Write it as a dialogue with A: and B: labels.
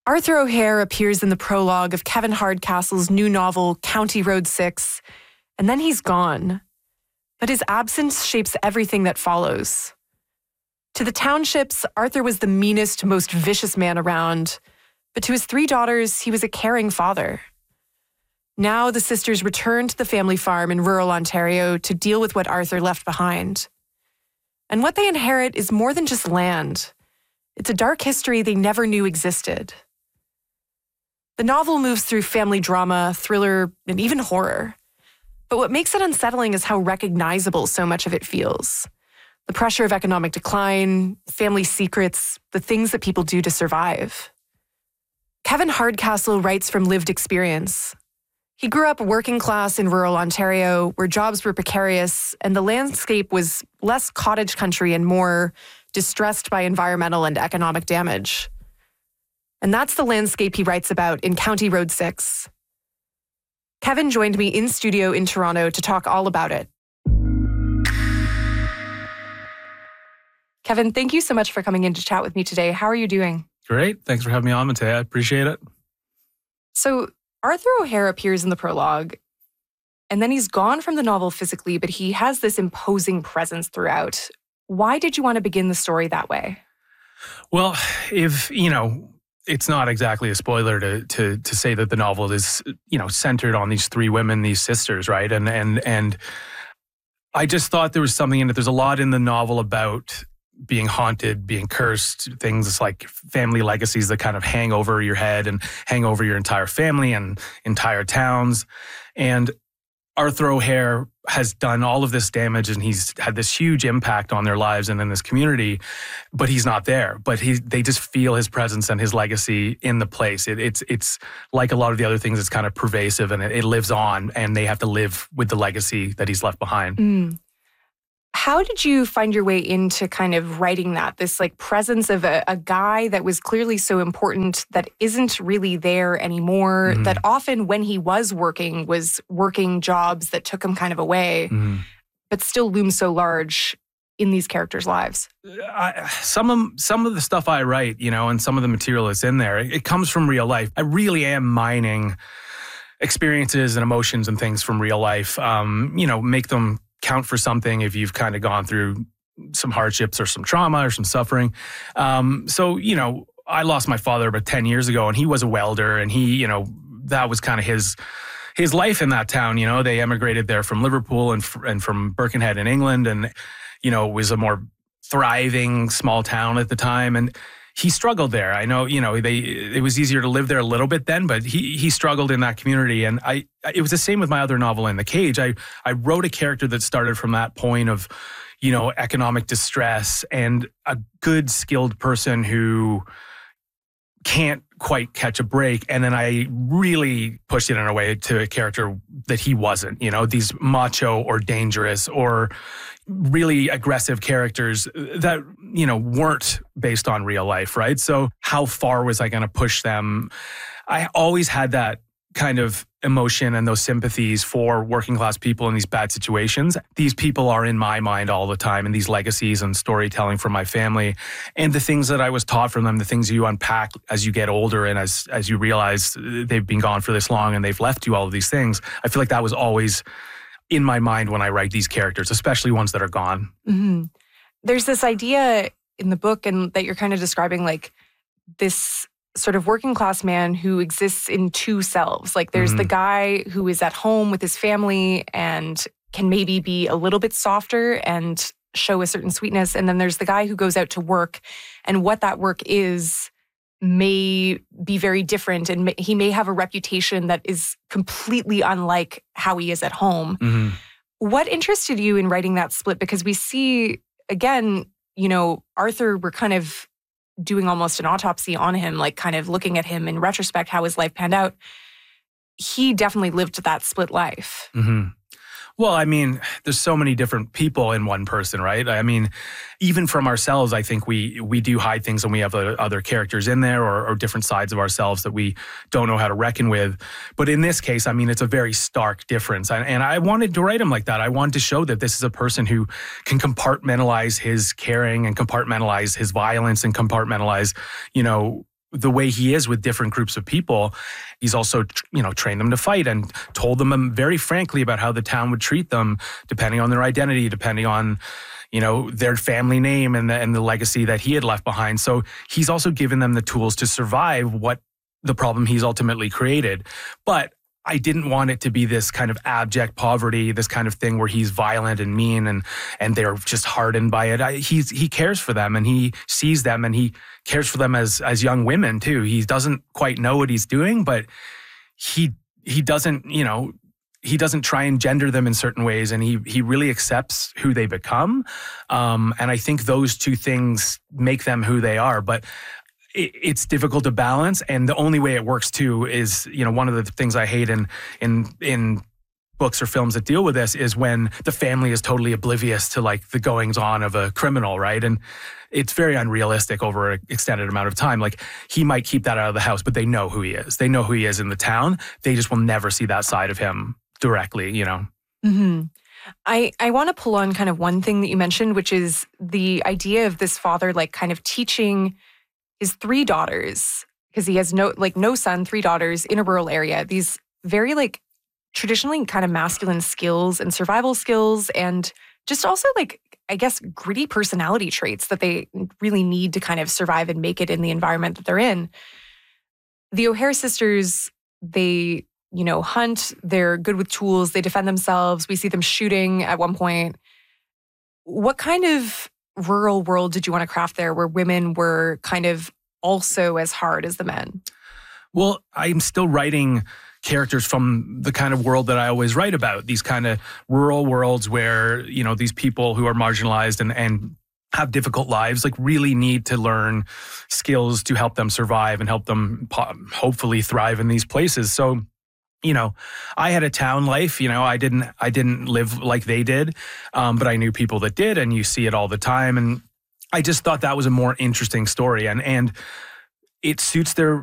A: Arthur O'Hare appears in the prologue of Kevin Hardcastle's new novel, County Road 6, and then he's gone. But his absence shapes everything that follows. To the townships, Arthur was the meanest, most vicious man around, but to his 3 daughters, he was a caring father. Now the sisters return to the family farm in rural Ontario to deal with what Arthur left behind. And what they inherit is more than just land. It's a dark history they never knew existed. The novel moves through family drama, thriller, and even horror. But what makes it unsettling is how recognizable so much of it feels. The pressure of economic decline, family secrets, the things that people do to survive. Kevin Hardcastle writes from lived experience. He grew up working class in rural Ontario, where jobs were precarious and the landscape was less cottage country and more distressed by environmental and economic damage. And that's the landscape he writes about in County Road 6. Kevin joined me in studio in Toronto to talk all about it. Kevin, thank you so much for coming in to chat with me today. How are you doing?
B: Great. Thanks for having me on, Mattea. I appreciate it.
A: So Arthur O'Hare appears in the prologue, and then he's gone from the novel physically, but he has this imposing presence throughout. Why did you want to begin the story that way?
B: Well, it's not exactly a spoiler to say that the novel is, centered on these 3 women, these sisters, right? And I just thought there was something in it. There's a lot in the novel about being haunted, being cursed, things like family legacies that kind of hang over your head and hang over your entire family and entire towns. And Arthur O'Hare has done all of this damage and he's had this huge impact on their lives and in this community, but he's not there. But they just feel his presence and his legacy in the place. It's like a lot of the other things, it's kind of pervasive and it lives on, and they have to live with the legacy that he's left behind.
A: Mm. How did you find your way into kind of writing that, this like presence of a guy that was clearly so important that isn't really there anymore,
B: Mm-hmm.
A: that often when he was working jobs that took him kind of away,
B: Mm-hmm.
A: but still looms so large in these characters' lives?
B: Some of the stuff I write, and some of the material that's in there, it comes from real life. I really am mining experiences and emotions and things from real life, make them count for something if you've kind of gone through some hardships or some trauma or some suffering. I lost my father about 10 years ago, and he was a welder, and he, that was kind of his life in that town. They emigrated there from Liverpool and from Birkenhead in England, and, it was a more thriving small town at the time. And he struggled there. I know, it was easier to live there a little bit then, but he struggled in that community. And it was the same with my other novel, In the Cage. I wrote a character that started from that point of, economic distress and a good, skilled person who can't quite catch a break. And then I really pushed it in a way to a character that he wasn't, these macho or dangerous or really aggressive characters that, weren't based on real life, right? So how far was I going to push them? I always had that kind of emotion and those sympathies for working class people in these bad situations. These people are in my mind all the time, and these legacies and storytelling from my family and the things that I was taught from them, the things you unpack as you get older and as you realize they've been gone for this long and they've left you all of these things. I feel like that was always in my mind when I write these characters, especially ones that are gone.
A: Mm-hmm. There's this idea in the book and that you're kind of describing like this sort of working class man who exists in 2 selves. Like there's the guy who is at home with his family and can maybe be a little bit softer and show a certain sweetness. And then there's the guy who goes out to work, and what that work is may be very different. And he may have a reputation that is completely unlike how he is at home.
B: Mm-hmm.
A: What interested you in writing that split? Because we see, again, Arthur, we're kind of doing almost an autopsy on him, like kind of looking at him in retrospect, how his life panned out. He definitely lived that split life.
B: Mm-hmm. Well, I mean, there's so many different people in one person, right? I mean, even from ourselves, I think we do hide things, and we have other characters in there or different sides of ourselves that we don't know how to reckon with. But in this case, I mean, it's a very stark difference. And I wanted to write him like that. I wanted to show that this is a person who can compartmentalize his caring and compartmentalize his violence and compartmentalize, the way he is with different groups of people. He's also, trained them to fight and told them very frankly about how the town would treat them, depending on their identity, depending on, their family name and the legacy that he had left behind. So he's also given them the tools to survive what the problem he's ultimately created. But I didn't want it to be this kind of abject poverty, this kind of thing where he's violent and mean and they're just hardened by it. He cares for them and he sees them and he cares for them as young women too. He doesn't quite know what he's doing, but he doesn't, he doesn't try and gender them in certain ways, and he really accepts who they become. And I think those two things make them who they are. But it's difficult to balance, and the only way it works too is, one of the things I hate in books or films that deal with this is when the family is totally oblivious to like the goings on of a criminal, right? And it's very unrealistic over an extended amount of time. Like he might keep that out of the house, but they know who he is. They know who he is in the town. They just will never see that side of him directly,
A: Mm-hmm. I want to pull on kind of one thing that you mentioned, which is the idea of this father like kind of teaching his 3 daughters, because he has no son, 3 daughters in a rural area, these very like traditionally kind of masculine skills and survival skills, and just also like, I guess, gritty personality traits that they really need to kind of survive and make it in the environment that they're in. The O'Hare sisters, they, hunt, they're good with tools, they defend themselves. We see them shooting at one point. What kind of rural world did you want to craft there where women were kind of also as hard as the men?
B: Well, I'm still writing characters from the kind of world that I always write about, these kind of rural worlds where, these people who are marginalized and have difficult lives, like really need to learn skills to help them survive and help them hopefully thrive in these places. So, I had a town life, I didn't live like they did, but I knew people that did, and you see it all the time. And I just thought that was a more interesting story. And it suits their